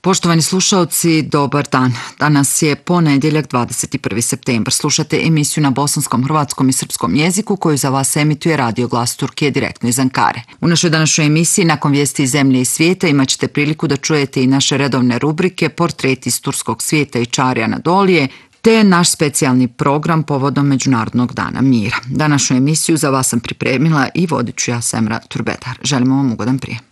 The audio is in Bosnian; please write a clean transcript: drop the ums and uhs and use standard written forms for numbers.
Poštovani slušaoci, dobar dan. Danas je ponedjeljak 21. septembar. Slušate emisiju na bosanskom, hrvatskom i srpskom jeziku koju za vas emituje Radio Glas Turkije direktno iz Ankare. U našoj današnjoj emisiji nakon vijesti iz zemlje i svijeta imat ćete priliku da čujete i naše redovne rubrike Portreti iz turskog svijeta i Čarija Anadolije, te naš specijalni program povodom Međunarodnog dana mira. Današnju emisiju za vas sam pripremila i vodit ću ja, Semra Turbedar. Želimo vam ugodan prijem.